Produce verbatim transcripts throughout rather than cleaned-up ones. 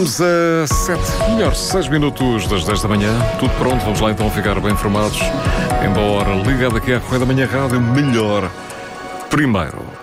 Vamos a sete, melhor, seis minutos das dez da manhã. Tudo pronto, vamos lá então ficar bem informados. Embora ligado aqui à Correia da Manhã Rádio, melhor primeiro.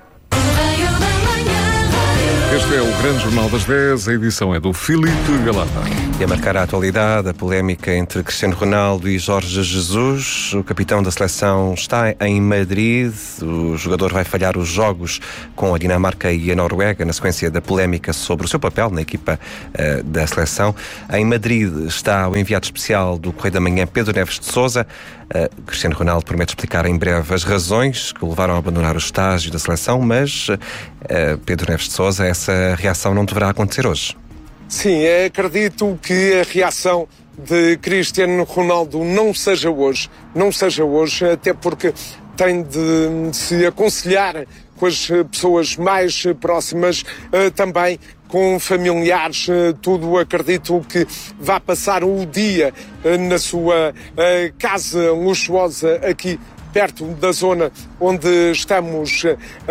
Este é o Grande Jornal das dez, a edição é do Filipe Galata. E a marcar a atualidade, a polémica entre Cristiano Ronaldo e Jorge Jesus. O capitão da seleção está em Madrid. O jogador vai falhar os jogos com a Dinamarca e a Noruega na sequência da polémica sobre o seu papel na equipa uh, da seleção. Em Madrid está o enviado especial do Correio da Manhã, Pedro Neves de Sousa. Uh, Cristiano Ronaldo promete explicar em breve as razões que o levaram a abandonar o estágio da seleção, mas uh, Pedro Neves de Sousa, essa reação não deverá acontecer hoje. Sim, acredito que a reação de Cristiano Ronaldo não seja hoje, não seja hoje, até porque tem de se aconselhar com as pessoas mais próximas, também com familiares, tudo. Acredito que vá passar o dia na sua casa luxuosa aqui perto da zona onde estamos,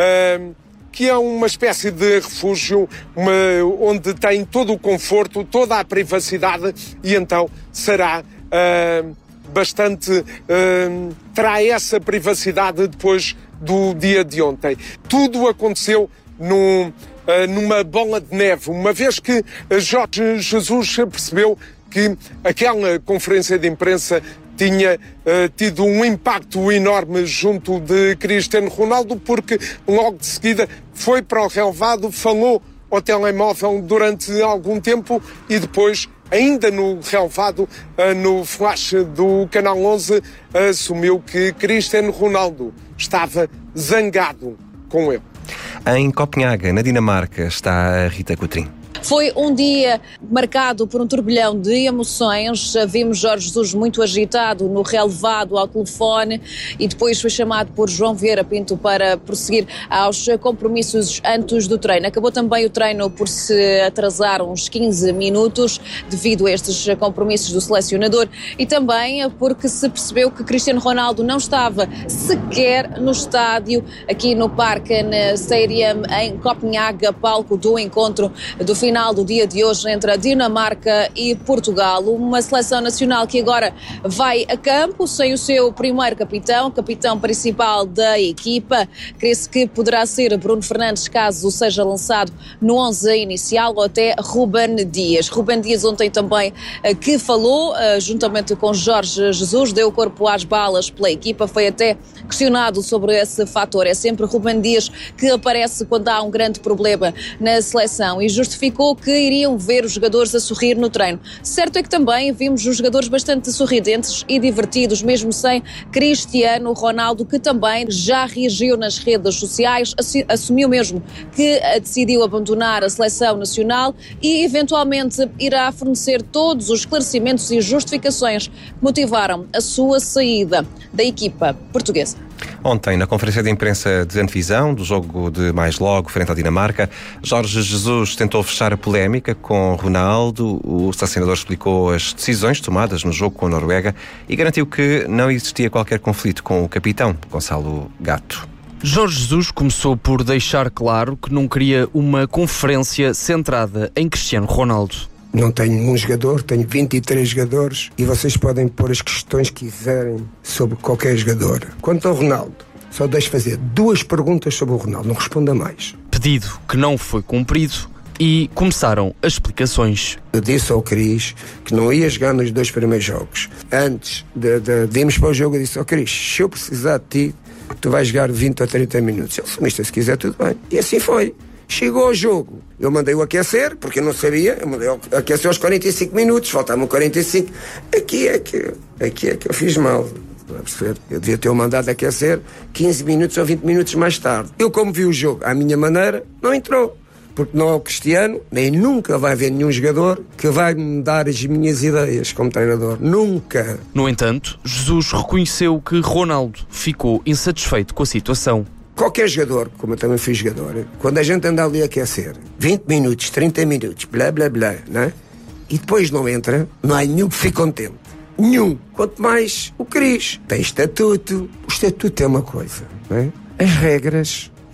que é uma espécie de refúgio, uma, onde tem todo o conforto, toda a privacidade, e então será uh, bastante... Uh, terá essa privacidade depois do dia de ontem. Tudo aconteceu num, uh, numa bola de neve, uma vez que Jorge Jesus percebeu que aquela conferência de imprensa tinha uh, tido um impacto enorme junto de Cristiano Ronaldo, porque logo de seguida foi para o relvado, falou ao telemóvel durante algum tempo e depois, ainda no relvado, uh, no flash do Canal onze, assumiu que Cristiano Ronaldo estava zangado com ele. Em Copenhaga, na Dinamarca, está a Rita Coutrinho. Foi um dia marcado por um turbilhão de emoções. Vimos Jorge Jesus muito agitado no relevado ao telefone e depois foi chamado por João Vieira Pinto para prosseguir aos compromissos antes do treino. Acabou também o treino por se atrasar uns quinze minutos devido a estes compromissos do selecionador e também porque se percebeu que Cristiano Ronaldo não estava sequer no estádio aqui no Parken Stadium em Copenhaga, palco do encontro do final final do dia de hoje entre a Dinamarca e Portugal. Uma seleção nacional que agora vai a campo sem o seu primeiro capitão, capitão principal da equipa. Crê-se que poderá ser Bruno Fernandes caso seja lançado no onze inicial ou até Ruben Dias. Ruben Dias ontem também que falou juntamente com Jorge Jesus, deu corpo às balas pela equipa, foi até questionado sobre esse fator. É sempre Ruben Dias que aparece quando há um grande problema na seleção e justificou que iriam ver os jogadores a sorrir no treino. Certo é que também vimos os jogadores bastante sorridentes e divertidos, mesmo sem Cristiano Ronaldo, que também já reagiu nas redes sociais, assumiu mesmo que decidiu abandonar a seleção nacional e eventualmente irá fornecer todos os esclarecimentos e justificações que motivaram a sua saída da equipa portuguesa. Ontem, na conferência de imprensa de antevisão do jogo de mais logo frente à Dinamarca, Jorge Jesus tentou fechar a polémica com Ronaldo. O selecionador explicou as decisões tomadas no jogo com a Noruega e garantiu que não existia qualquer conflito com o capitão, Gonçalo Gato. Jorge Jesus começou por deixar claro que não queria uma conferência centrada em Cristiano Ronaldo. Não tenho um jogador, tenho vinte e três jogadores e vocês podem pôr as questões que quiserem sobre qualquer jogador. Quanto ao Ronaldo, só deixo fazer duas perguntas sobre o Ronaldo, não responda mais. Pedido que não foi cumprido e começaram as explicações. Eu disse ao Cris que não ia jogar nos dois primeiros jogos. Antes de, de, de irmos para o jogo, eu disse ao Cris, se eu precisar de ti, tu vais jogar vinte ou trinta minutos. Ele disse, se quiser, tudo bem. E assim foi. Chegou ao jogo, eu mandei-o aquecer, porque eu não sabia, eu mandei-o aquecer aos quarenta e cinco minutos, faltavam quarenta e cinco. Aqui é que, aqui é que eu fiz mal, a perceber? Eu devia ter-o mandado aquecer quinze minutos ou vinte minutos mais tarde. Eu, como vi o jogo à minha maneira, não entrou. Porque não é o Cristiano, nem nunca vai haver nenhum jogador que vai me dar as minhas ideias como treinador. Nunca. No entanto, Jesus reconheceu que Ronaldo ficou insatisfeito com a situação. Qualquer jogador, como eu também fui jogador, quando a gente anda ali a aquecer, vinte minutos, trinta minutos, blá blá blá, né? E depois não entra, não há nenhum que fique contente. Nenhum. Quanto mais o Cris. Tem estatuto. O estatuto é uma coisa, não é? As regras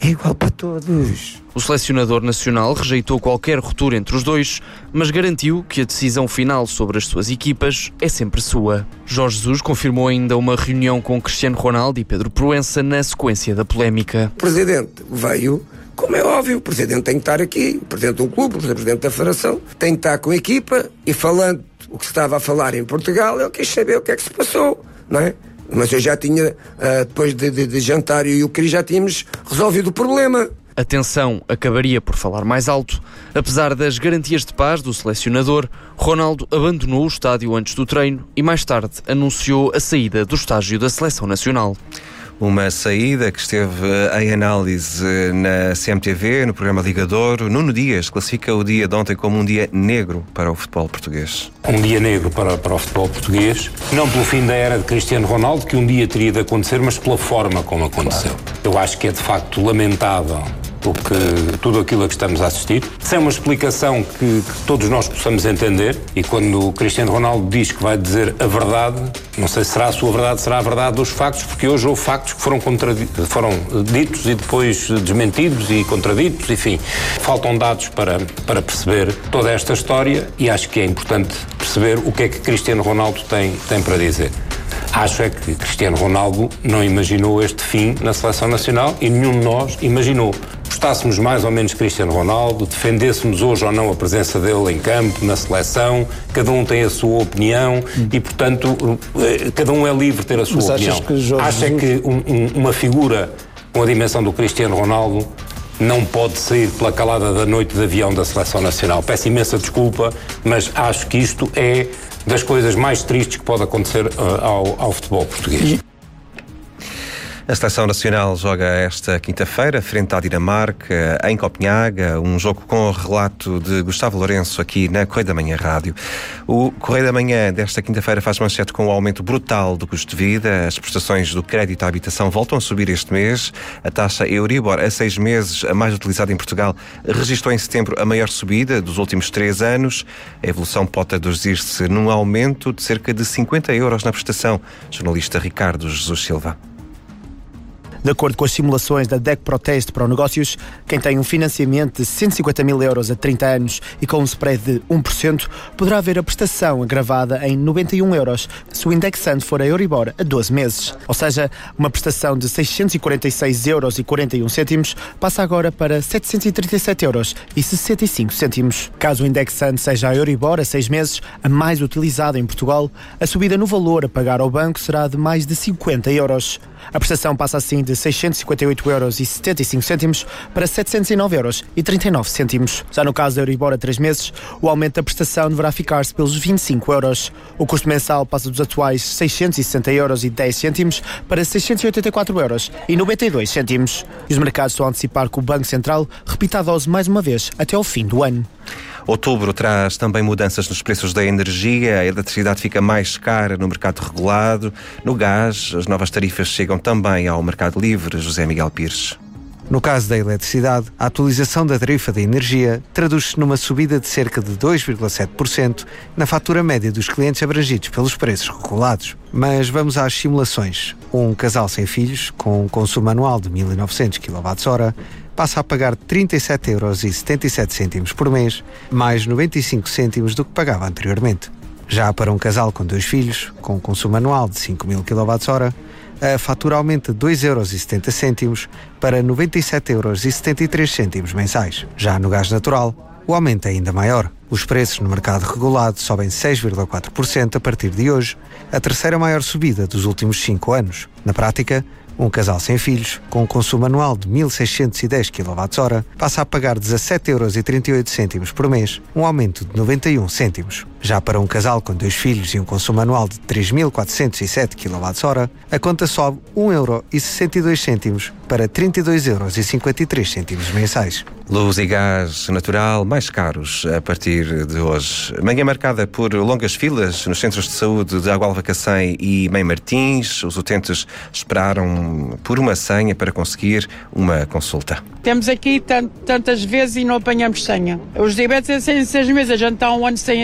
é igual para todos. O selecionador nacional rejeitou qualquer ruptura entre os dois, mas garantiu que a decisão final sobre as suas equipas é sempre sua. Jorge Jesus confirmou ainda uma reunião com Cristiano Ronaldo e Pedro Proença na sequência da polémica. O Presidente veio, como é óbvio, o Presidente tem que estar aqui, o Presidente do clube, o Presidente da Federação, tem que estar com a equipa e falando o que se estava a falar em Portugal, ele quis saber o que é que se passou, não é? Mas eu já tinha, uh, depois de, de, de jantar e o Cris já tínhamos resolvido o problema. A tensão acabaria por falar mais alto. Apesar das garantias de paz do selecionador, Ronaldo abandonou o estádio antes do treino e mais tarde anunciou a saída do estágio da Seleção Nacional. Uma saída que esteve em análise na C M T V, no programa Ligador. Nuno Dias classifica o dia de ontem como um dia negro para o futebol português. Um dia negro para, para o futebol português, não pelo fim da era de Cristiano Ronaldo, que um dia teria de acontecer, mas pela forma como aconteceu. Eu acho que é de facto lamentável o que, tudo aquilo a que estamos a assistir, sem uma explicação que, que todos nós possamos entender. E quando o Cristiano Ronaldo diz que vai dizer a verdade, não sei se será a sua verdade, será a verdade dos factos, porque hoje houve factos que foram, contradi- foram ditos e depois desmentidos e contraditos, enfim. Faltam dados para, para perceber toda esta história e acho que é importante perceber o que é que Cristiano Ronaldo tem, tem para dizer. Acho é que Cristiano Ronaldo não imaginou este fim na Seleção Nacional e nenhum de nós imaginou. Gostássemos mais ou menos Cristiano Ronaldo, defendêssemos hoje ou não a presença dele em campo, na seleção, cada um tem a sua opinião hum. e, portanto, cada um é livre de ter a sua Mas opinião. Que Acho é que um, um, uma figura com a dimensão do Cristiano Ronaldo não pode sair pela calada da noite de avião da Seleção Nacional. Peço imensa desculpa, mas acho que isto é das coisas mais tristes que pode acontecer uh, ao, ao futebol português. A Seleção Nacional joga esta quinta-feira frente à Dinamarca, em Copenhaga, um jogo com o relato de Gustavo Lourenço aqui na Correio da Manhã Rádio. O Correio da Manhã desta quinta-feira faz manchete com o aumento brutal do custo de vida. As prestações do crédito à habitação voltam a subir este mês. A taxa Euribor, a seis meses, a mais utilizada em Portugal, registrou em setembro a maior subida dos últimos três anos. A evolução pode traduzir-se num aumento de cerca de cinquenta euros na prestação. Jornalista Ricardo Jesus Silva. De acordo com as simulações da D E C Proteste para o Negócios, quem tem um financiamento de cento e cinquenta mil euros a trinta anos e com um spread de um por cento poderá ver a prestação agravada em noventa e um euros se o indexante for a Euribor a doze meses. Ou seja, uma prestação de seiscentos e quarenta e seis euros e quarenta e um cêntimos passa agora para setecentos e trinta e sete euros e sessenta e cinco cêntimos. Caso o indexante seja a Euribor a seis meses, a mais utilizada em Portugal, a subida no valor a pagar ao banco será de mais de cinquenta euros. A prestação passa assim de seiscentos e cinquenta e oito euros e setenta e cinco cêntimos para setecentos e nove euros e trinta e nove cêntimos. Já no caso da Euribor a três meses, o aumento da prestação deverá ficar-se pelos vinte e cinco euros. O custo mensal passa dos atuais seiscentos e sessenta euros e dez cêntimos para seiscentos e oitenta e quatro euros e noventa e dois cêntimos. E os mercados estão a antecipar que o Banco Central repita a dose mais uma vez até ao fim do ano. Outubro traz também mudanças nos preços da energia. A eletricidade fica mais cara no mercado regulado. No gás, as novas tarifas chegam também ao mercado livre. José Miguel Pires. No caso da eletricidade, a atualização da tarifa da energia traduz-se numa subida de cerca de dois vírgula sete por cento na fatura média dos clientes abrangidos pelos preços regulados. Mas vamos às simulações. Um casal sem filhos, com um consumo anual de mil e novecentos quilowatt-hora, passa a pagar trinta e sete euros e setenta e sete cêntimos por mês, mais noventa e cinco cêntimos do que pagava anteriormente. Já para um casal com dois filhos, com um consumo anual de cinco mil quilowatt-hora, a fatura aumenta de dois euros e setenta cêntimos para noventa e sete euros e setenta e três cêntimos mensais. Já no gás natural, o aumento é ainda maior. Os preços no mercado regulado sobem seis vírgula quatro por cento a partir de hoje, a terceira maior subida dos últimos cinco anos. Na prática, um casal sem filhos, com um consumo anual de mil seiscentos e dez quilowatt-hora, passa a pagar dezassete euros e trinta e oito cêntimos por mês, um aumento de noventa e um cêntimos. Já para um casal com dois filhos e um consumo anual de três mil quatrocentos e sete quilowatt-hora, a conta sobe um euro e sessenta e dois cêntimos para trinta e dois euros e cinquenta e três cêntimos mensais. Luz e gás natural mais caros a partir de hoje. Manhã marcada por longas filas nos centros de saúde de Água Alvacacém e Mãe Martins. Os utentes esperaram por uma senha para conseguir uma consulta. Temos aqui tant, tantas vezes e não apanhamos senha. Os diabetes é seis, seis meses, a gente está um ano sem, sem fazer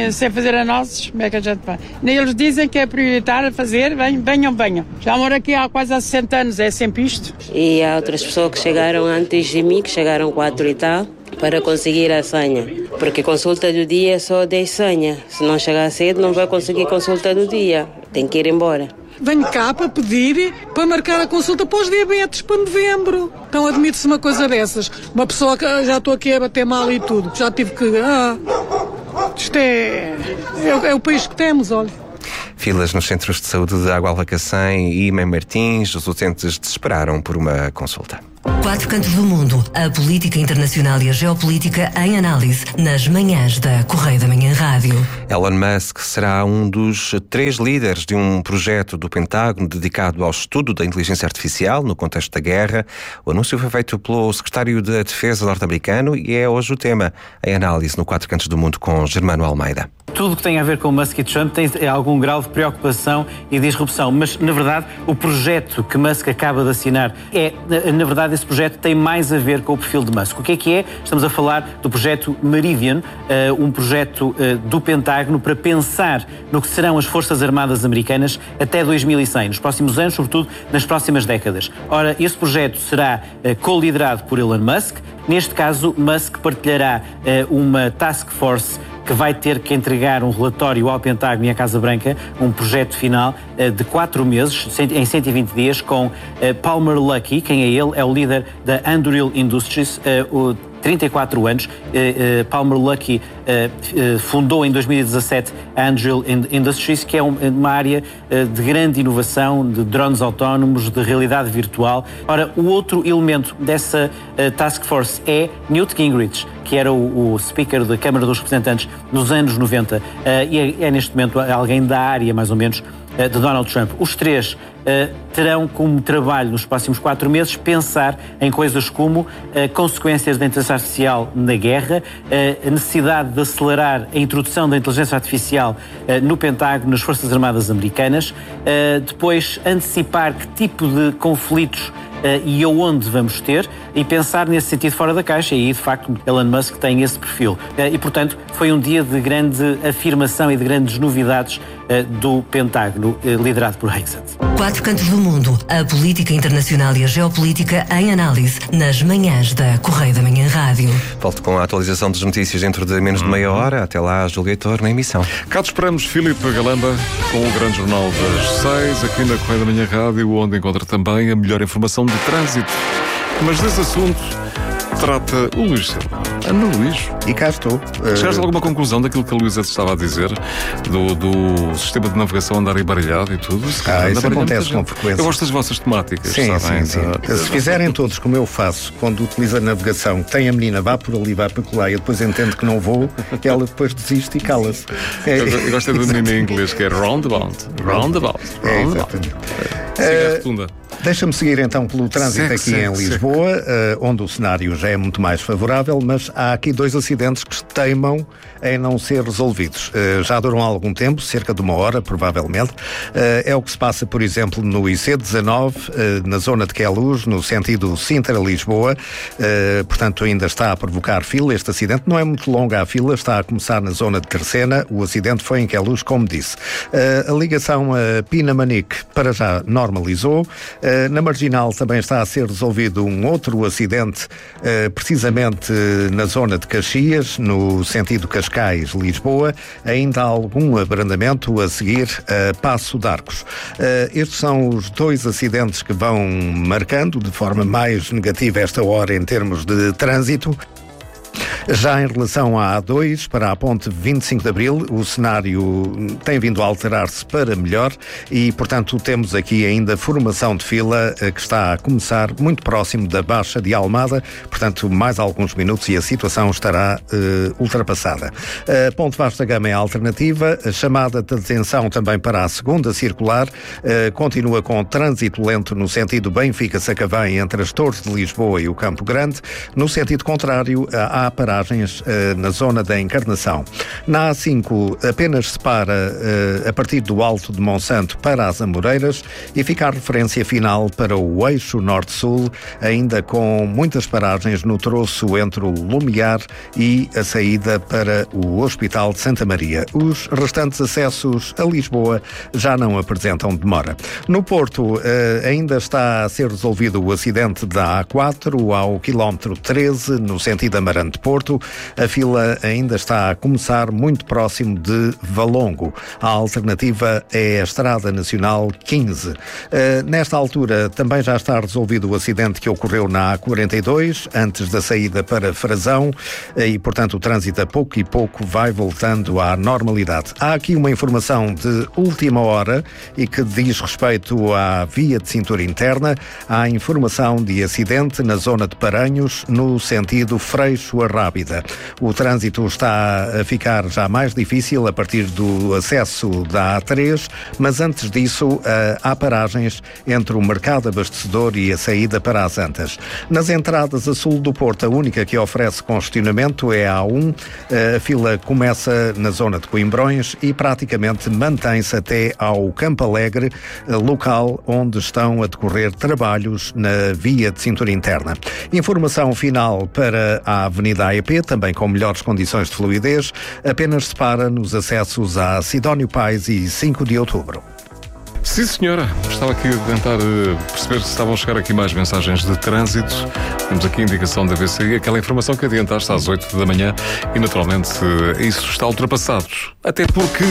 dizer a nós como é que a gente vai. Eles dizem que é prioritário fazer, venham, venham, venham. Já moro aqui há quase há sessenta anos, é sempre isto. E há outras pessoas que chegaram antes de mim, que chegaram quatro e tal, para conseguir a senha. Porque consulta do dia é só dez senhas. Se não chegar cedo, não vai conseguir consulta do dia. Tem que ir embora. Venho cá para pedir para marcar a consulta para os diabetes para novembro. Então admite-se uma coisa dessas. Uma pessoa que já estou aqui a bater mal e tudo. Já tive que... Ah, isto é... É, é o país que temos, olha. Filas nos centros de saúde de Água Alvacacém e Mãe Martins. Os utentes desesperaram por uma consulta. Quatro cantos do mundo, a política internacional e a geopolítica em análise nas manhãs da Correio da Manhã Rádio. Elon Musk será um dos três líderes de um projeto do Pentágono dedicado ao estudo da inteligência artificial no contexto da guerra. O anúncio foi feito pelo secretário da Defesa norte-americano e é hoje o tema em análise no Quatro Cantos do Mundo com Germano Almeida. Tudo o que tem a ver com Musk e Trump tem algum grau de preocupação e disrupção, mas, na verdade, o projeto que Musk acaba de assinar é, na verdade, esse projeto tem mais a ver com o perfil de Musk. O que é que é? Estamos a falar do projeto Meridian, um projeto do Pentágono para pensar no que serão as Forças Armadas Americanas até dois mil e cem, nos próximos anos, sobretudo nas próximas décadas. Ora, esse projeto será co-liderado por Elon Musk. Neste caso, Musk partilhará uma task force que vai ter que entregar um relatório ao Pentágono e à Casa Branca, um projeto final uh, de quatro meses, em cento e vinte dias, com uh, Palmer Luckey. Quem é ele? É o líder da Anduril Industries, uh, o trinta e quatro anos. Uh, uh, Palmer Luckey uh, uh, fundou em dois mil e dezassete a Anduril Industries, que é um, uma área uh, de grande inovação, de drones autónomos, de realidade virtual. Ora, o outro elemento dessa uh, task force é Newt Gingrich, que era o, o speaker da Câmara dos Representantes nos anos noventa, uh, e é, é neste momento alguém da área, mais ou menos, uh, de Donald Trump. Os três uh, terão como trabalho nos próximos quatro meses pensar em coisas como uh, consequências da inteligência artificial na guerra, uh, a necessidade de acelerar a introdução da inteligência artificial uh, no Pentágono, nas Forças Armadas Americanas, uh, depois antecipar que tipo de conflitos Uh, e aonde vamos ter, e pensar nesse sentido fora da caixa, e aí, de facto, Elon Musk tem esse perfil. Uh, e, portanto, foi um dia de grande afirmação e de grandes novidades uh, do Pentágono, uh, liderado por Hexat. Quatro cantos do mundo, a política internacional e a geopolítica em análise nas manhãs da Correio da Manhã Rádio. Volto com a atualização das notícias dentro de menos de meia hora. Até lá, Júlio Heitor na emissão. Cá te esperamos, Filipe Galamba, com o grande jornal das seis, aqui na Correio da Manhã Rádio, onde encontra também a melhor informação de trânsito. Mas desse assunto trata o Luís Silva. Anda, Luís. E cá estou. Chegaste a alguma conclusão daquilo que a Luísa estava a dizer? Do, do sistema de navegação andar embaralhado e tudo? Isso, ah, isso acontece com frequência. Eu gosto das vossas temáticas, sim, sabem? Sim, sim. Da, Se fizerem da... todos como eu faço, quando utilizo a navegação, tem a menina, vá por ali, vá por lá, e eu depois entendo que não vou, que ela depois desiste e cala-se. É. Eu, eu gosto do menino em inglês, que é roundabout. Roundabout. É, exatamente. É, rotunda. Deixa-me seguir então pelo trânsito seque, aqui seque, em Lisboa, uh, onde o cenário já é muito mais favorável, mas há aqui dois acidentes que teimam em não ser resolvidos. Uh, já duram há algum tempo, cerca de uma hora, provavelmente. Uh, é o que se passa, por exemplo, no I C dezanove, uh, na zona de Queluz, no sentido Sintra-Lisboa. Uh, portanto, ainda está a provocar fila. Este acidente não é muito longa a fila, está a começar na zona de Terceira. O acidente foi em Queluz, como disse. Uh, a ligação a Pinamanique, para já, normalizou. Uh, Na Marginal também está a ser resolvido um outro acidente, precisamente na zona de Caxias, no sentido Cascais-Lisboa. Ainda há algum abrandamento a seguir a Passo de Arcos. Estes são os dois acidentes que vão marcando de forma mais negativa esta hora em termos de trânsito. Já em relação à A dois, para a ponte vinte e cinco de Abril, o cenário tem vindo a alterar-se para melhor e, portanto, temos aqui ainda formação de fila que está a começar muito próximo da Baixa de Almada, portanto, mais alguns minutos e a situação estará uh, ultrapassada. A ponte Vasta Gama é a alternativa, a chamada de atenção também para a segunda circular, uh, continua com trânsito lento no sentido Benfica-Sacavém entre as Torres de Lisboa e o Campo Grande. No sentido contrário, há para paragens uh, na zona da Encarnação. Na A cinco apenas se para uh, a partir do Alto de Monsanto para as Amoreiras e fica a referência final para o eixo norte-sul, ainda com muitas paragens no troço entre o Lumiar e a saída para o Hospital de Santa Maria. Os restantes acessos a Lisboa já não apresentam demora. No Porto uh, ainda está a ser resolvido o acidente da A quatro ao quilómetro treze, no sentido Amarante-Porto. A fila ainda está a começar muito próximo de Valongo. A alternativa é a Estrada Nacional quinze. Uh, nesta altura também já está resolvido o acidente que ocorreu na A quarenta e dois, antes da saída para Frazão, e portanto o trânsito a pouco e pouco vai voltando à normalidade. Há aqui uma informação de última hora e que diz respeito à via de cintura interna. Há informação de acidente na zona de Paranhos, no sentido Freixo a Rábida. O trânsito está a ficar já mais difícil a partir do acesso da A três, mas antes disso há paragens entre o mercado abastecedor e a saída para as Antas. Nas entradas a sul do Porto, a única que oferece congestionamento é a A um. A fila começa na zona de Coimbrões e praticamente mantém-se até ao Campo Alegre, local onde estão a decorrer trabalhos na via de cintura interna. Informação final para a Avenida A E P, também com melhores condições de fluidez, apenas se para nos acessos a Sidónio Pais e cinco de outubro. Sim, senhora. Estava aqui a tentar uh, perceber se estavam a chegar aqui mais mensagens de trânsito. Temos aqui a indicação da V C I, aquela informação que adiantaste às oito da manhã e, naturalmente, uh, isso está ultrapassado. Até porque...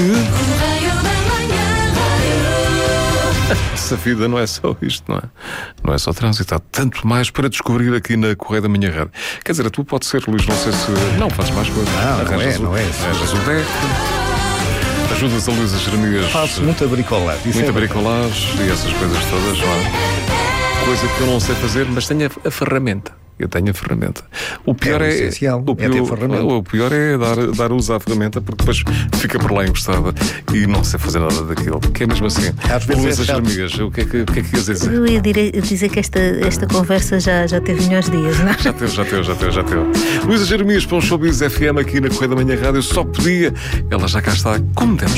Essa vida não é só isto, não é? Não é só trânsito. Há tanto mais para descobrir aqui na Correia da Manhã Rádio. Quer dizer, a tua pode ser, Luís, não sei se... Não, fazes mais coisas. Não, não é, não é. Arranjas o deck... Ajudas a Luísa Jeremias. Faço muita bricolagem. Muita bricolagem e essas coisas todas, não é? Coisa que eu não sei fazer, mas tenho a, a ferramenta. Eu tenho a ferramenta. O pior é, é, essencial, o pior, é ter ferramenta. O pior é dar, dar uso à ferramenta, porque depois fica por lá encostada e não sei fazer nada daquilo. Que é mesmo assim. Às vezes Luísa é Jeremias, o que é que, o que, é que ias dizer? Eu ia dizer que esta, esta conversa já, já teve melhores dias, não é? Já teve, já teve, já teve, já teve. Luísa Jeremias para um Showbiz F M aqui na Correia da Manhã Rádio. Só podia. Ela já cá está, como demos